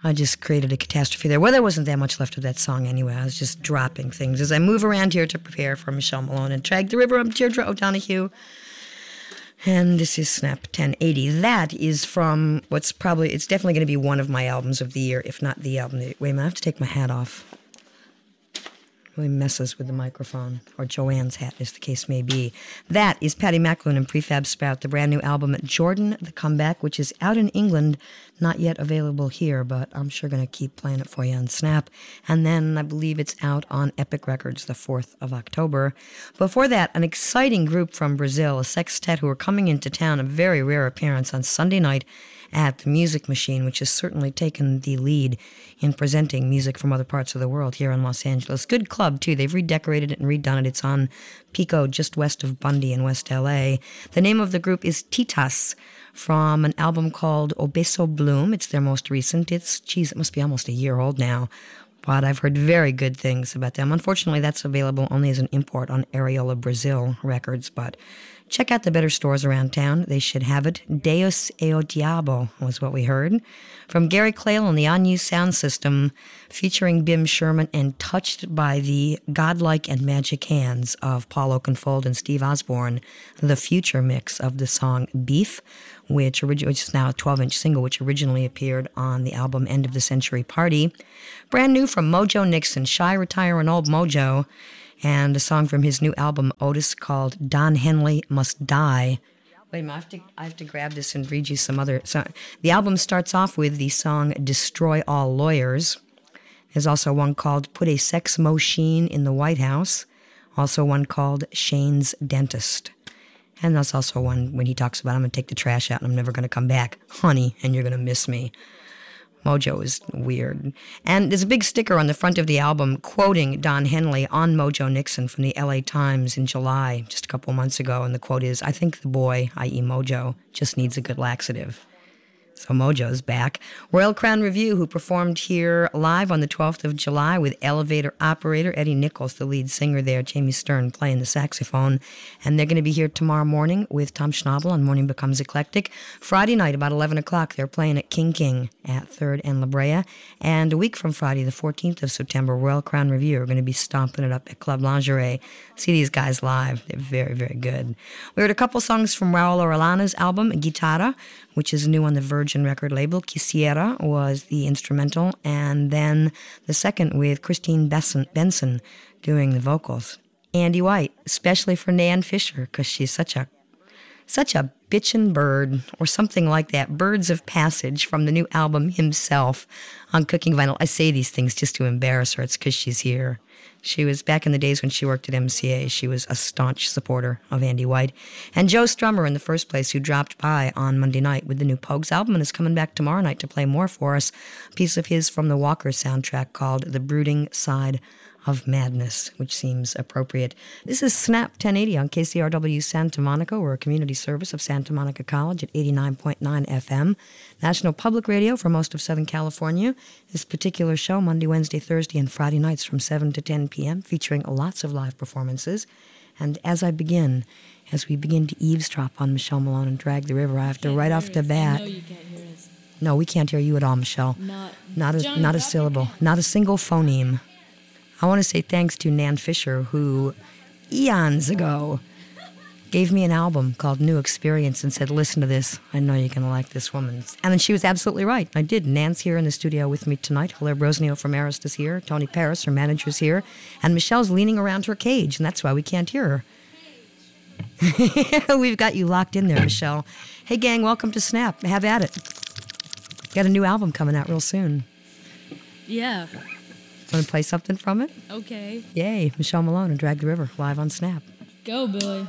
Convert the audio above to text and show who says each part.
Speaker 1: I just created a catastrophe there. Well, there wasn't that much left of that song anyway. I was just dropping things as I move around here to prepare for Michelle Malone and Drag the River. I'm Deirdre O'Donoghue. And this is Snap 1080. That is from it's definitely going to be one of my albums of the year, if not the album. Wait a minute, I have to take my hat off. Really messes with the microphone, or Joanne's hat, as the case may be. That is Patti McAloon and Prefab Sprout, the brand new album Jordan the Comeback, which is out in England, not yet available here, but I'm sure going to keep playing it for you on Snap. And then I believe it's out on Epic Records the 4th of October. Before that, an exciting group from Brazil, a sextet who are coming into town, a very rare appearance on Sunday night at the Music Machine, which has certainly taken the lead in presenting music from other parts of the world here in Los Angeles. Good club, too. They've redecorated it and redone it. It's on Pico, just west of Bundy in West L.A. The name of the group is Titas, from an album called Obeso Bloom. It's their most recent. It must be almost a year old now. But I've heard very good things about them. Unfortunately, that's available only as an import on Areola Brazil Records, but check out the better stores around town. They should have it. Deus e o Diabo was what we heard. From Gary Clayle and the On-U Sound System, featuring Bim Sherman and touched by the godlike and magic hands of Paul Oakenfold and Steve Osborne, the future mix of the song Beef, which is now a 12-inch single, which originally appeared on the album End of the Century Party. Brand new from Mojo Nixon, Shy Retiring Old Mojo, and a song from his new album, Otis, called Don Henley Must Die. Wait a minute, I have to grab this and read you some other... the album starts off with the song Destroy All Lawyers. There's also one called Put a Sex Machine in the White House. Also one called Shane's Dentist. And that's also one when he talks about, I'm going to take the trash out and I'm never going to come back. Honey, and you're going to miss me. Mojo is weird. And there's a big sticker on the front of the album quoting Don Henley on Mojo Nixon from the LA Times in July, just a couple months ago. And the quote is, I think the boy, i.e. Mojo, just needs a good laxative. So Mojo's back. Royal Crown Revue, who performed here live on the 12th of July with Elevator Operator Eddie Nichols, the lead singer there, Jamie Stern playing the saxophone. And they're going to be here tomorrow morning with Tom Schnabel on Morning Becomes Eclectic. Friday night, about 11 o'clock, they're playing at King King at 3rd and La Brea. And a week from Friday, the 14th of September, Royal Crown Revue are going to be stomping it up at Club Lingerie. See these guys live. They're very, very good. We heard a couple songs from Raul Orellana's album, Guitarra, which is new on the Virgin record label. Quisiera was the instrumental, and then the second with Christine Benson doing the vocals. Andy White, especially for Nan Fisher, because she's such a bitchin' bird, or something like that. Birds of Passage from the new album himself on Cooking Vinyl. I say these things just to embarrass her. It's because she's here. She was, back in the days when she worked at MCA, she was a staunch supporter of Andy White. And Joe Strummer in the first place, who dropped by on Monday night with the new Pogues album and is coming back tomorrow night to play more for us. A piece of his from the Walker soundtrack called The Brooding Side of Madness, which seems appropriate. This is Snap 1080 on KCRW Santa Monica. We're a community service of Santa Monica College at 89.9 FM. National Public Radio for most of Southern California. This particular show, Monday, Wednesday, Thursday, and Friday nights from 7 to 10 p.m., featuring lots of live performances. And as we begin to eavesdrop on Michelle Malone and Drag the River, I have to right off the bat...
Speaker 2: I know you can't hear us.
Speaker 1: No, we can't hear you at all, Michelle. Not a syllable. Not a single phoneme. I want to say thanks to Nan Fisher, who eons ago gave me an album called New Experience and said, listen to this. I know you're going to like this woman. And then she was absolutely right. I did. Nan's here in the studio with me tonight. Hilaire Brosnio from Arist is here. Tony Paris, her manager's here. And Michelle's leaning around her cage, and that's why we can't hear her. We've got you locked in there, Michelle. Hey, gang, welcome to Snap. Have at it. Got a new album coming out real soon.
Speaker 2: Yeah.
Speaker 1: Want to play something from it?
Speaker 2: Okay.
Speaker 1: Yay, Michelle Malone and Drag the River, live on Snap.
Speaker 2: Go, Billy.